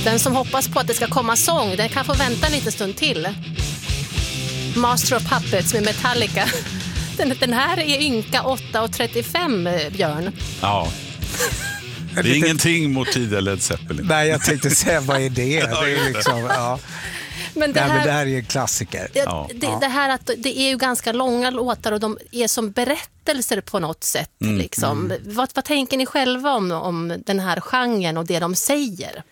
Den som hoppas på att det ska komma sång, den kan få vänta en liten stund till. Master of Puppets med Metallica. Den här är ynka 8:35, Björn. Ja. Det är ingenting mot tidiga Led Zeppelin. Nej, jag tänkte säga, vad är det? Det är liksom, ja. Men det här är en klassiker. Det här att det är ju ganska långa låtar och de är som berättelser på något sätt. Liksom. Vad tänker ni själva om den här genren och det de säger?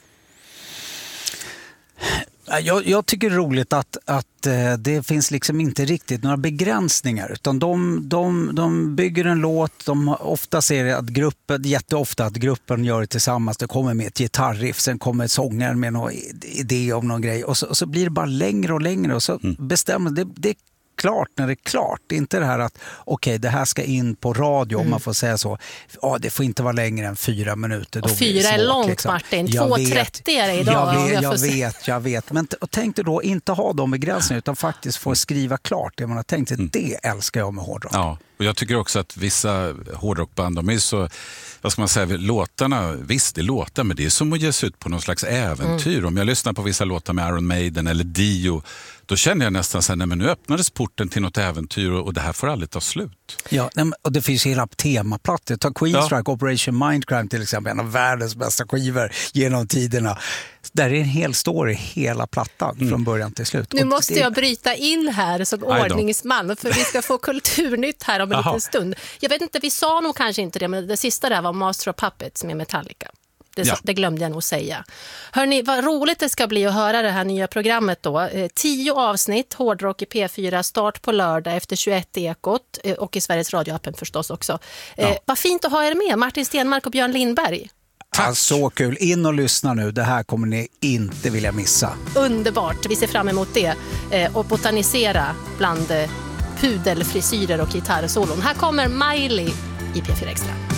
Jag tycker det är roligt att det finns liksom inte riktigt några begränsningar, utan de bygger en låt, ofta ser det att jätteofta att gruppen gör det tillsammans, det kommer med ett gitarriff, sen kommer sångaren med någon idé om någon grej och så blir det bara längre och längre och så bestämmer det är klart när det är klart. Det är inte det här att okej, det här ska in på radio om man får säga så. Ja, det får inte vara längre än 4 minuter. Och 4 är långt, liksom. Martin. 2:30 är det idag. Jag vet. Men tänk dig då inte ha de begränsningar utan faktiskt få skriva klart det man har tänkt sig. Det älskar jag med hårdrock. Ja, och jag tycker också att vissa hårdrockband, de är så, vad ska man säga, låtarna, visst det låtar, men det är som att ge sig ut på någon slags äventyr. Om jag lyssnar på vissa låtar med Iron Maiden eller Dio, då känner jag nästan så här, nej, men nu öppnades porten till något äventyr och det här får aldrig ta slut. Ja, och det finns hela temaplattor. Ta Queenstrike, Operation Mindcrime till exempel, en av världens bästa skivor genom tiderna. Där är en hel story, hela plattan från början till slut. Nu måste jag bryta in här som ordningsman, för vi ska få kulturnytt här om en liten stund. Jag vet inte, vi sa nog kanske inte det, men det sista där var Master of Puppets med Metallica. Det glömde jag nog säga. Hörrni, vad roligt det ska bli att höra det här nya programmet då. 10 avsnitt, hårdrock i P4, start på lördag efter 21 Ekot och i Sveriges radioappen förstås också. Vad fint att ha er med, Martin Stenmark och Björn Lindberg. Tack. Så kul, in och lyssna nu, det här kommer ni inte vilja missa. Underbart, vi ser fram emot det. Och botanisera bland pudelfrisyrer och gitarrsolon. Här kommer Miley i P4 Extra.